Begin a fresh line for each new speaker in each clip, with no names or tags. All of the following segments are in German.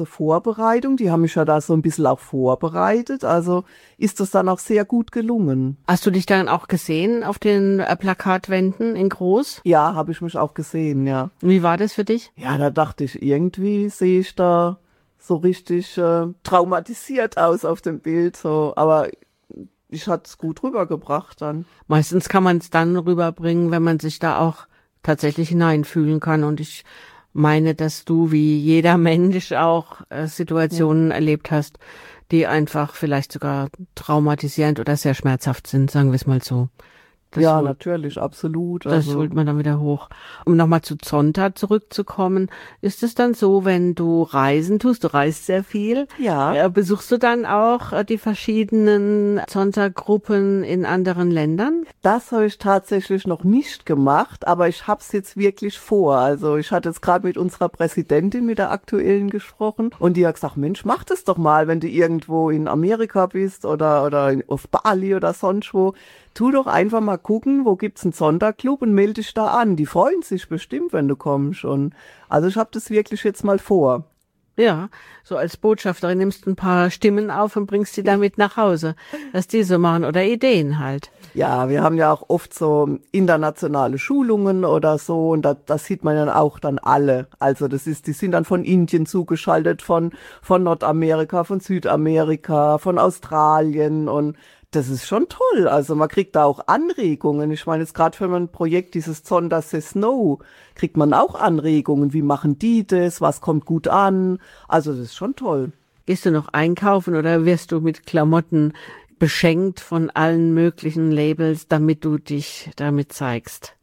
Vorbereitung, die haben mich ja da so ein bisschen auch vorbereitet, also ist das dann auch sehr gut gelungen.
Hast du dich dann auch gesehen auf den Plakatwänden in groß?
Ja, habe ich mich auch gesehen, ja.
Wie war das für dich?
Ja, da dachte ich, irgendwie sehe ich da so richtig traumatisiert aus auf dem Bild, so, aber ich hatte es gut rübergebracht dann.
Meistens kann man es dann rüberbringen, wenn man sich da auch tatsächlich hineinfühlen kann, und ich meine, dass du wie jeder Mensch auch Situationen erlebt hast, die einfach vielleicht sogar traumatisierend oder sehr schmerzhaft sind, sagen wir es mal so.
Ja, natürlich, absolut.
Das holt man dann wieder hoch. Um nochmal zu Zonta zurückzukommen, ist es dann so, wenn du Reisen tust, du reist sehr viel,
ja.
Besuchst du dann auch die verschiedenen Zonta-Gruppen in anderen Ländern?
Das habe ich tatsächlich noch nicht gemacht, aber ich habe es jetzt wirklich vor. Also ich hatte jetzt gerade mit unserer Präsidentin, mit der aktuellen, gesprochen, und die hat gesagt, Mensch, mach das doch mal, wenn du irgendwo in Amerika bist oder auf Bali oder sonst wo. Tu doch einfach mal gucken, wo gibt's einen Sonderclub, und melde dich da an. Die freuen sich bestimmt, wenn du kommst. Und also ich habe das wirklich jetzt mal vor.
Ja, so als Botschafterin nimmst du ein paar Stimmen auf und bringst die dann mit nach Hause, dass die so machen, oder Ideen halt.
Ja, wir haben ja auch oft so internationale Schulungen oder so, und da sieht man ja auch dann alle. Also die sind dann von Indien zugeschaltet, von Nordamerika, von Südamerika, von Australien, und das ist schon toll. Also man kriegt da auch Anregungen. Ich meine, jetzt gerade für mein Projekt, dieses Zonta Says Snow, kriegt man auch Anregungen. Wie machen die das? Was kommt gut an? Also das ist schon toll.
Gehst du noch einkaufen oder wirst du mit Klamotten beschenkt von allen möglichen Labels, damit du dich damit zeigst?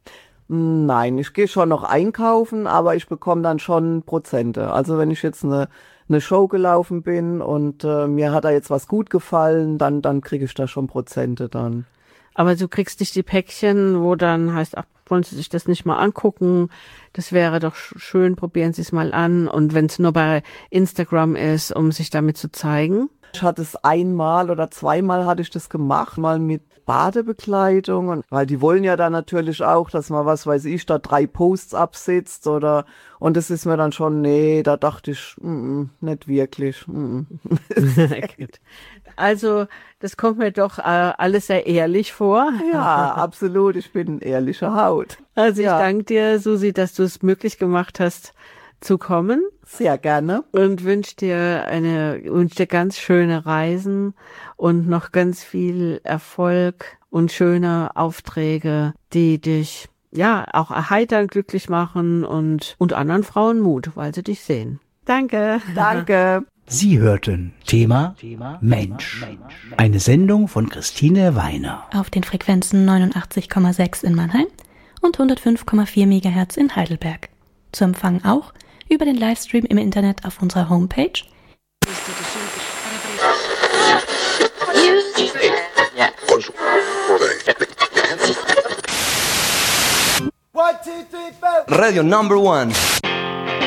Nein, ich gehe schon noch einkaufen, aber ich bekomme dann schon Prozente. Also wenn ich jetzt eine Show gelaufen bin und mir hat da jetzt was gut gefallen, dann kriege ich da schon Prozente dann.
Aber du kriegst nicht die Päckchen, wo dann heißt, ach, wollen Sie sich das nicht mal angucken? Das wäre doch schön, probieren Sie es mal an. Und wenn es nur bei Instagram ist, um sich damit zu zeigen?
Ich hatte es einmal oder zweimal hatte ich das gemacht, mal mit Badebekleidung, und weil die wollen ja dann natürlich auch, dass man, was weiß ich, da 3 Posts absetzt und das ist mir dann schon, nee, da dachte ich, nicht wirklich.
Gut. Also, das kommt mir doch alles sehr ehrlich vor.
Ja, absolut, ich bin eine ehrliche Haut.
Also ich danke dir, Susi, dass du es möglich gemacht hast, zu kommen.
Sehr gerne.
Und wünsche dir ganz schöne Reisen und noch ganz viel Erfolg und schöne Aufträge, die dich auch erheitern, glücklich machen und anderen Frauen Mut, weil sie dich sehen. Danke.
Danke.
Sie hörten Thema Mensch. Eine Sendung von Christine Weiner.
Auf den Frequenzen 89,6 in Mannheim und 105,4 MHz in Heidelberg. Zu empfangen auch über den Livestream im Internet auf unserer Homepage
Radio number 1.